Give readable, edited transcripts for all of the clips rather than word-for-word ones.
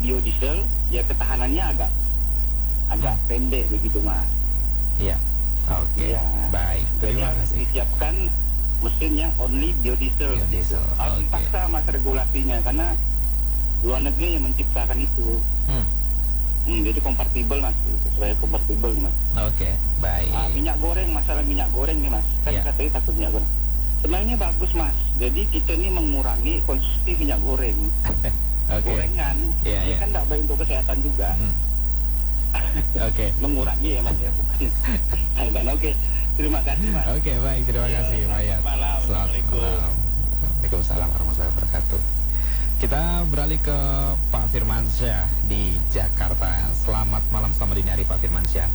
biodiesel, ya ketahanannya agak pendek begitu Mas. Iya. Oke. Ya. Baik. Jadi Terima harus kasih. disiapkan mesin yang only biodiesel. Biodiesel. Harus Oke. dipaksa Mas regulasinya karena luar negeri yang menciptakan itu. Jadi kompatibel Mas, sesuai kompatibel Mas. Oke. Baik. Minyak goreng, masalah minyak goreng nih Mas. Kan Iya. katanya takut minyak goreng. Sebenarnya bagus Mas. Jadi kita ini mengurangi konsumsi minyak goreng. Oke. Gorengan, Iya, dia iya. kan tidak baik untuk kesehatan juga. Oke. Mengurangi ya Mas ya, bukan. Oke. Terima kasih Mas. Oke, baik. Terima Iya, kasih, Pak Yat. selamat malam. Selamat Assalamualaikum. malam. Waalaikumsalam warahmatullahi wabarakatuh. Kita beralih ke Pak Firmansyah di Jakarta. Selamat malam, selamat dini hari Pak Firmansyah.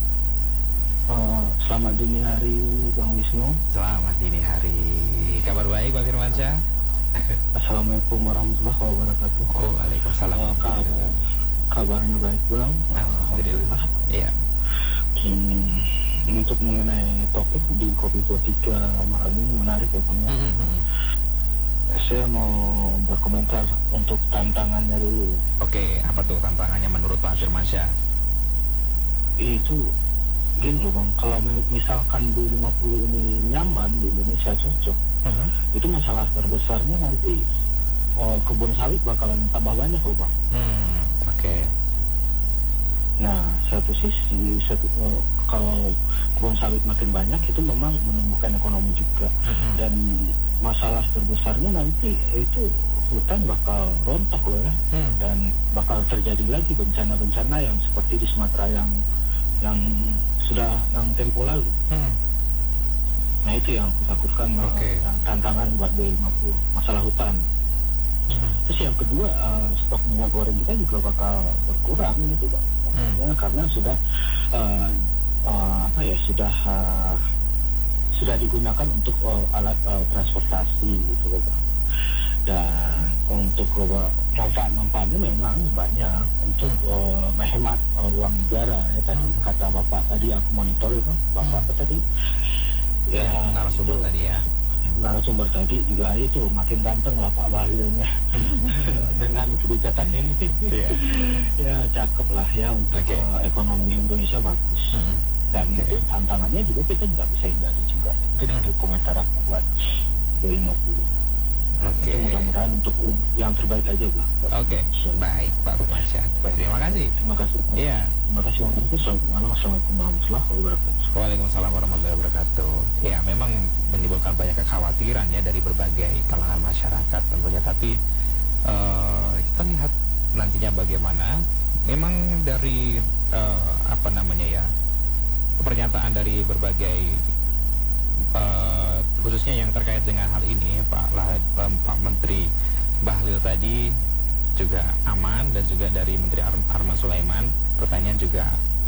Selamat dini hari Bang Wisnu. Selamat dini hari. Kabar baik Pak Firmansyah? Assalamualaikum warahmatullahi wabarakatuh. Oh, waalaikumsalam. Kabarnya baik Bang. Alhamdulillah. Iya. Untuk mengenai topik di Kopi 23 malam ini menarik ya Bang ya. Saya mau berkomentar untuk tantangannya dulu. Oke, apa tuh tantangannya menurut Pak Firmansyah? Itu gini loh Bang, kalau misalkan B50 ini nyaman di Indonesia cocok, itu masalah terbesarnya nanti kebun sawit bakalan tambah banyak loh Bang. Oke. Nah, satu sisi kalau kebun sawit makin banyak itu memang menumbuhkan ekonomi juga. Dan masalah terbesarnya nanti itu hutan bakal rontok loh ya. Dan bakal terjadi lagi bencana-bencana yang seperti di Sumatera yang sudah tempo lalu. Nah, itu yang aku takutkan, yang tantangan buat B50, masalah hutan. Terus yang kedua, stok minyak goreng kita juga bakal berkurang gitu Bang. Ya, karena sudah sudah digunakan untuk alat transportasi gitu loh Bang. Dan untuk manfaat-manfaatnya memang banyak untuk menghemat uang negara ya. Tadi kata Bapak tadi aku monitor itu Bapak tadi ya, narasumber itu, tadi ya. Narasumber tadi juga itu makin ganteng lah Pak Bahlilnya dengan kebijakan ini. Ya cakep lah ya untuk ekonomi Indonesia bagus. Dan itu tantangannya juga kita nggak bisa hindari juga. Itu komentar aku buat B50. Mudah-mudahan untuk yang terbaik aja Pak. Baik Pak Firmansyah. Terima kasih. Terima kasih. Iya. Terima kasih Bang. Assalamualaikum warahmatullahi wabarakatuh. Waalaikumsalam warahmatullahi wabarakatuh. Ya, memang menimbulkan banyak kekhawatiran ya dari berbagai kalangan masyarakat tentunya. Tapi kita lihat nantinya bagaimana. Memang dari pernyataan dari berbagai khususnya yang terkait dengan hal ini Pak Menteri Bahlil tadi juga aman, dan juga dari Menteri Arman Sulaiman pertanyaan juga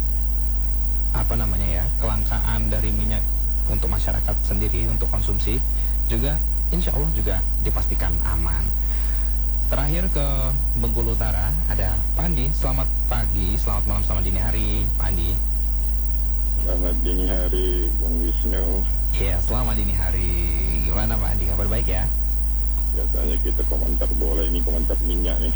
kelangkaan dari minyak untuk masyarakat sendiri untuk konsumsi juga insya Allah juga dipastikan aman. Terakhir ke Bengkulu Utara ada Pak Andi. Selamat pagi, selamat malam, selamat dini hari Pak Andi. Selamat dini hari Bung Wisnu. Iya, selamat dini hari. Gimana Pak Andi, kabar baik ya? Biasanya kita komentar bola, ini komentar minyak nih.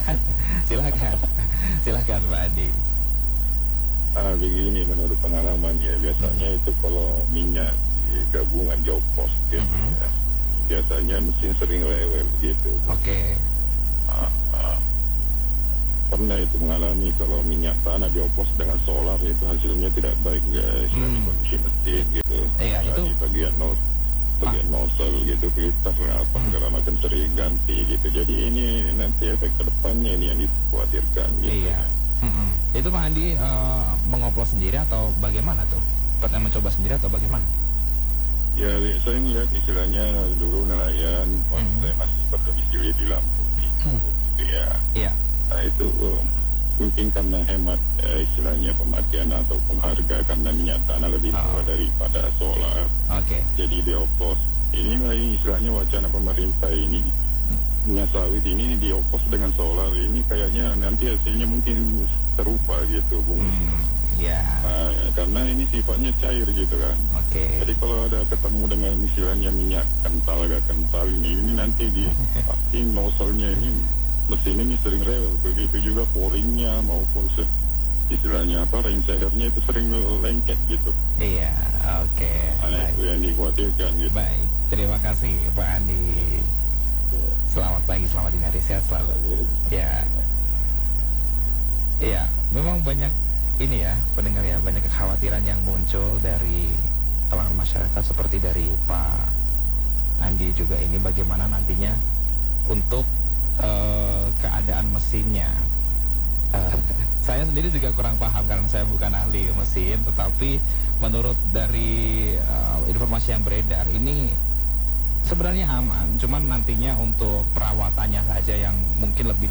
Silakan Pak Andi. Begini menurut pengalaman ya, biasanya itu kalau minyak gabungan di opos gitu ya, biasanya mesin sering rewel gitu. Pernah itu mengalami kalau minyak tanah di opos dengan solar itu hasilnya tidak baik guys, kondisi mesin gitu. Itu bagian nozzle gitu filter apa segala macam sering ganti gitu. Jadi ini nanti efek kedepannya ini yang dikhawatirkan gitu. Itu Pak Andi mengoplos sendiri atau bagaimana tuh? Pernah mencoba sendiri atau bagaimana? Ya, saya melihat istilahnya dulu nelayan waktu saya masih berdomisili di Lampung gitu ya. Nah itu mungkin karena hemat istilahnya pemakaian atau harga karena minyak tanah lebih murah daripada solar. Jadi dioplos. Inilah istilahnya wacana pemerintah ini, minyak sawit ini dioplos dengan solar. Ini kayaknya nanti hasilnya mungkin serupa gitu Bung. Karena ini sifatnya cair gitu kan. Jadi kalau ada ketemu dengan istilahnya minyak kental agak kental ini nanti pasti nozzle-nya ini mesin ini sering rewel, begitu juga pouringnya maupun istilahnya ring sehernya itu sering lengket gitu. Iya, oke. Nah, itu yang dikhawatirkan gitu. Baik, terima kasih Pak Andi. Selamat pagi, selamat dini hari, sehat selalu. Ya, iya, memang banyak ini ya pendengar ya, banyak kekhawatiran yang muncul dari kalangan masyarakat seperti dari Pak Andi juga ini, bagaimana nantinya untuk keadaan mesinnya. Saya sendiri juga kurang paham karena saya bukan ahli mesin, tetapi menurut dari informasi yang beredar ini sebenarnya aman, cuman nantinya untuk perawatannya saja yang mungkin lebih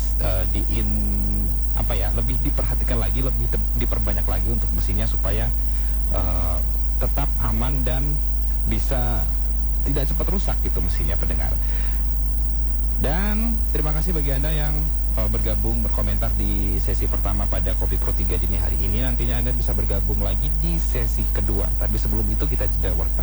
lebih diperhatikan lagi, lebih diperbanyak lagi untuk mesinnya supaya tetap aman dan bisa tidak cepat rusak gitu mesinnya, pendengar. Dan terima kasih bagi Anda yang bergabung berkomentar di sesi pertama pada Kopi Pro 3 dini hari ini. Nantinya Anda bisa bergabung lagi di sesi kedua. Tapi sebelum itu kita jeda warta.